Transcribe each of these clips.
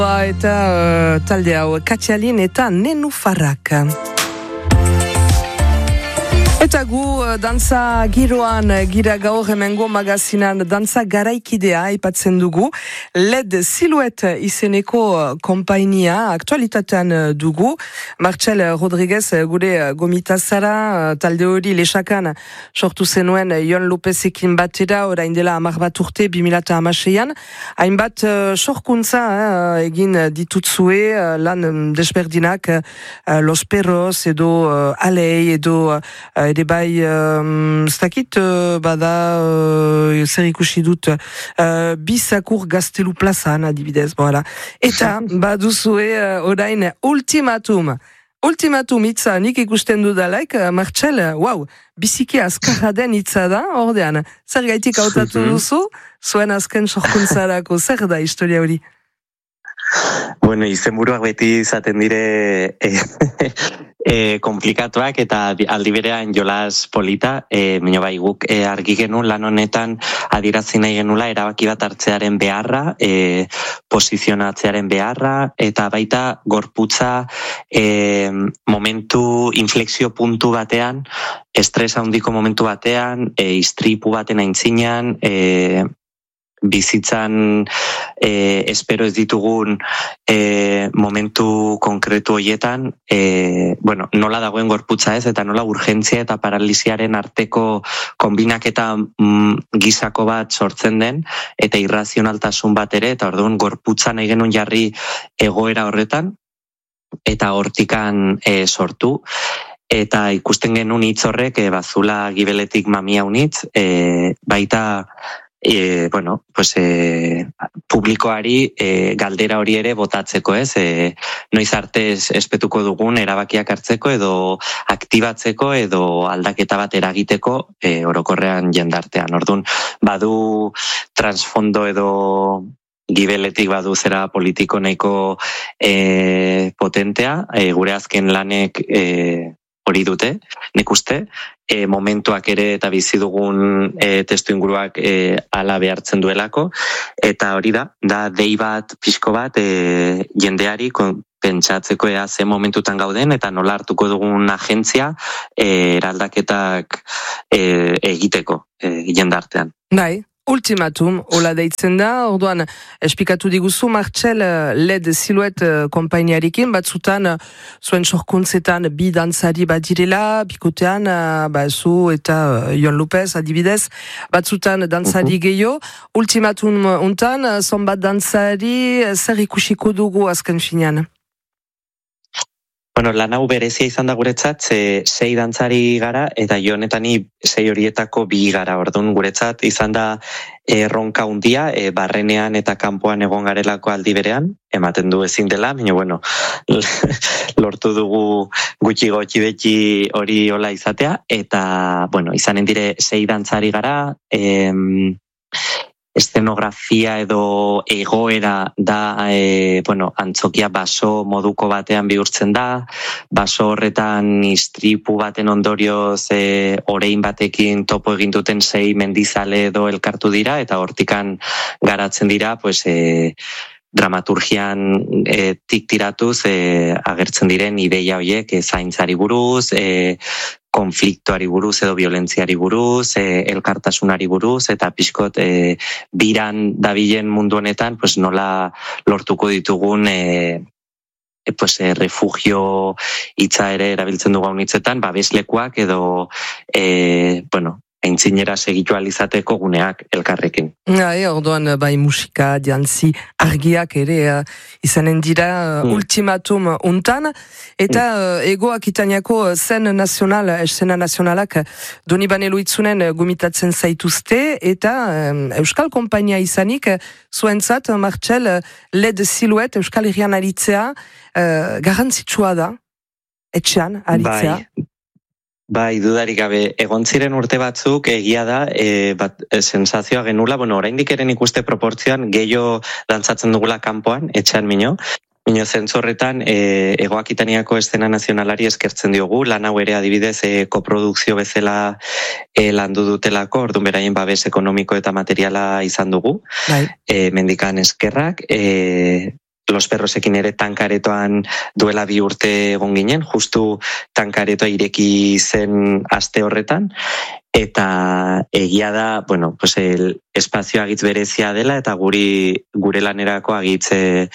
Eta talde hau, Katxalin eta Nenufarrak. Eta gu dantza giroan gira gaur hemengo magazinan dantza garaikidea aipatzen dugu. LED Silhouette izeneko konpainia aktualitatean dugu. Marcel Rodriguez gure gomitazara, talde hori lesakan sortu zenuen Jon Lopezekin batera, orain dela 10 bat urte 2016an. Hainbat sorkuntza egin ditutzue lan desberdinak, Los Perros edo Alei edo ere bai, zdakit, bada, zer ikusi dut, Bizakur Gaztelu plazan, adibidez, voilà. Eta, baduzue, orain, ultimatum hitza nik ikusten dudalaik, Marcel, wow, biziki azkarra den hitza da, ordean, zer gaitik hautatu duzu, zuen azken sorkuntzarako, zer da historia hori? Bueno, izenburuak beti izaten dire komplikatuak eta aldi berean jolas polita, baina bai guk argi genuen lan honetan adierazi nahi genula erabaki bat hartzearen beharra, posizionatzearen beharra, eta baita gorputza momentu, inflexio puntu batean, estres handiko momentu batean, istripu baten aintzinean, bizitzan espero ez ditugun momentu konkretu horietan, nola dagoen gorputza ez, eta nola urgentzia eta paralisiaren arteko konbinaketa gizako bat sortzen den, eta irrazionaltasun bat ere, eta orduan gorputza nahi genuen jarri egoera horretan, eta hortikan sortu. Eta ikusten genuen hitz horrek, bazula gibeletik mamia unitz, baita publikoari galdera hori ere botatzeko, ez? Noiz arte espetuko dugun erabakiak hartzeko edo aktibatzeko edo aldaketa bat eragiteko orokorrean jendartean. Orduan, badu transfondo edo gibeletik badu zera politiko nahiko potentea, gure azken lanek hori dute, nik uste, momentuak ere eta bizi dugun testu inguruak ala behartzen duelako, eta hori da dei bat, pixko bat, jendeari pentsatzeko ea ze momentutan gauden, eta nola hartuko dugun agentzia eraldaketak egiteko jendartean. Bai. Ultimatum, hola deitzen da, orduan, esplikatu diguzu, Marcel, LED Silhouette konpainiarekin, batzutan, zuen sorkuntzetan bi dantzari bat direla, bikotean, zu eta Jon Lopez, adibidez, batzutan dantzari gehiago, ultimatum untan, zonbat dantzari, zer ikusiko dugu azken finean? Bueno, lan hau berezia izan da guretzat, 6 dantzari gara, eta jo honetani 6 horietako 2 gara, orduan guretzat izan da erronka hundia, barrenean eta kanpoan egon garelako aldi berean, ematen du ezin dela, baina lortu dugu gutxi beti hori hola izatea, eta izanen dire 6 dantzari gara, eszenografia edo egoera da, antzokia baso moduko batean bihurtzen da, baso horretan istripu baten ondorioz orein batekin topo egin duten 6 mendizale edo elkartu dira, eta hortikan garatzen dira, dramaturgian tik tiratuz agertzen diren ideia horiek zaintzari buruz, konfliktoari buruz edo violentziari buruz, elkartasunari buruz, eta pixkot biran dabilen mundu honetan nola lortuko ditugun refugio hitza ere erabiltzen dugu hitzetan, babeslekuak edo aintzinera segitu alizateko guneak elkarrekin. Orduan, bai musika, jantzi, argiak ere izanen dira ultimatum untan, eta Ego Akitaniako escena nazionalak Donibane Loitzunen gomitatzen zaituzte, eta Euskal Konpainia izanik, zuentzat, Marcel, LED Silhouette, Euskal Herrian aritzea, garrantzitsua da, etxean aritzea. Bai, dudarik gabe, egon ziren urte batzuk egia da, sensazioa genula, oraindik eren ikuste proportzioan gehiago dantzatzen dugula kanpoan, etxean mino zentzorretan, Ego Akitaniako eszena nazionalari eskertzen diogu, lan hau ere adibidez koprodukzio bezala landu dutelako, orduan beraien babes ekonomiko eta materiala izan dugu, mendikan eskerrak, Los Perrosekin ere tankaretoan duela 2 urte egon ginen, justu tankaretoa ireki zen aste horretan, eta egia da, bueno, pues el espazio agitz berezia dela, eta gure lanerako agitz,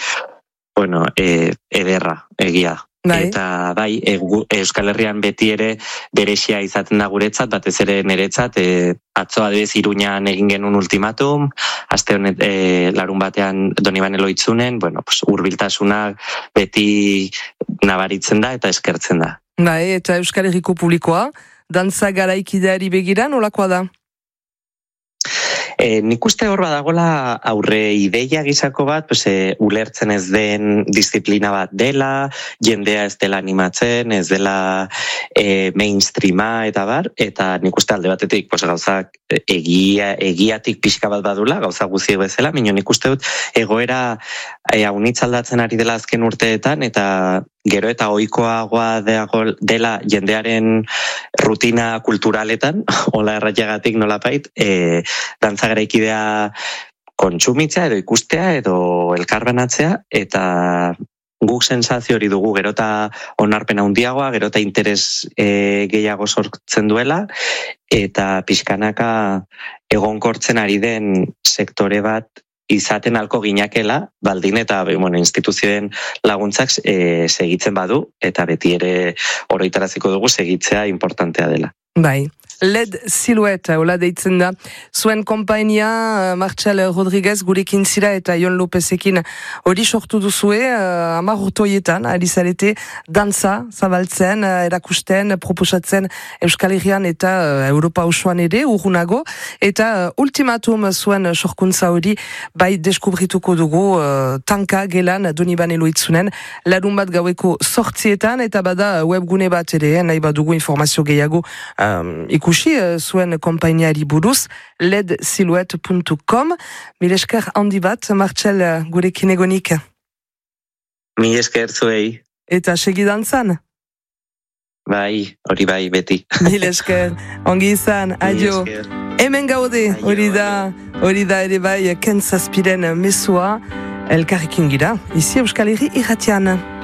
ederra, egia. Bai. Eta bai, Euskal Herrian beti ere berexia izaten da guretzat, batez ere niretzat, atzo adibidez Iruñan egin genuen ultimatum, aste honet larun batean Donibane Loitzunen, bueno, pues hurbiltasunak beti nabaritzen da eta eskertzen da. Bai, eta Euskal Herriko publikoa, dantza garaikideari begira, nolakoa da? Nik uste hor badagola aurre ideia gizako bat, ulertzen ez den disiplina bat dela, jendea ez dela animatzen, ez dela mainstreama eta bar, eta nik uste alde batetik gauzak egiatik pixka bat badula, gauza guziek bezala, minio nik uste dut egoera haunitz aldatzen ari dela azken urteetan, eta gero eta ohikoagoa dela jendearen rutina kulturaletan, hola erratiagatik nolapait, dantza garaikidea kontsumitzea edo ikustea edo elkarbanatzea, eta guk sensazio hori dugu gero eta onarpen handiagoa, gero eta interes gehiago sortzen duela, eta pixkanaka egonkortzen ari den sektore bat izaten alko ginakela, baldin eta instituzioen laguntzak segitzen badu, eta beti ere oroitaraziko dugu segitzea importantea dela. Bai. LED Silhouette, hola deitzen da. Zuen kompainia, Martxel Rodriguez, gurekin zira eta Jon Lopezekin hori sortu duzue, 10 urtoietan, ari zarete, dantza zabaltzen, erakusten, proposatzen Euskal Herrian eta Europa osoan ere, urrunago, eta ultimatum zuen sorkuntza hori, bai deskubrituko dugu tanka gelan Donibane Loitzunen, larun bat gaueko 8:00, eta bada webgune bat ere, nahi badugu informazio gehiago ikusi zuen konpainiari buruz, ledsilhouette.com. Mil esker handi bat, Martxel, gurekin egonik. Mil esker zuei. Eta segi dantzan? Bai, hori bai, beti. Mil esker, ongi izan, adio. Hemen gaude, hori da ere bai, Ken Zazpiren mesua, elkarrekin gira, izi Euskal Herri irratian.